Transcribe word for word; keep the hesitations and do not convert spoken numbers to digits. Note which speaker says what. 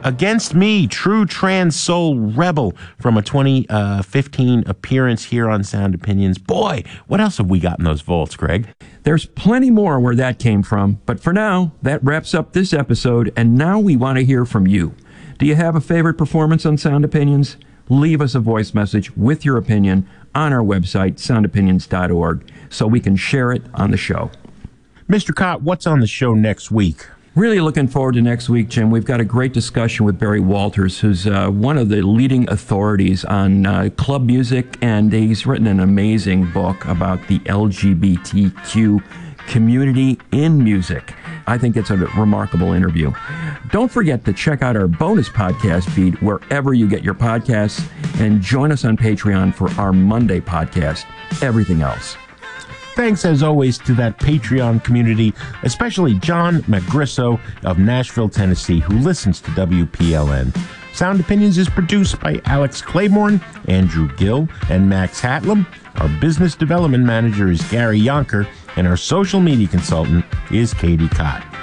Speaker 1: Against Me, True Trans Soul Rebel from a twenty fifteen appearance here on Sound Opinions. Boy, what else have we got in those vaults, Greg?
Speaker 2: There's plenty more where that came from, but for now, that wraps up this episode, and now we want to hear from you. Do you have a favorite performance on Sound Opinions? Leave us a voice message with your opinion on our website, sound opinions dot org, so we can share it on the show.
Speaker 1: Mister Cott, what's on the show next week?
Speaker 2: Really looking forward to next week, Jim. We've got a great discussion with Barry Walters, who's uh, one of the leading authorities on uh, club music, and he's written an amazing book about the L G B T Q community in music. I think it's a remarkable interview. Don't forget to check out our bonus podcast feed wherever you get your podcasts, and join us on Patreon for our Monday podcast, Everything Else.
Speaker 1: Thanks, as always, to that Patreon community, especially John McGrisso of Nashville, Tennessee, who listens to W P L N. Sound Opinions is produced by Alex Claiborne, Andrew Gill, and Max Hatlam. Our business development manager is Gary Yonker, and our social media consultant is Katie Cott.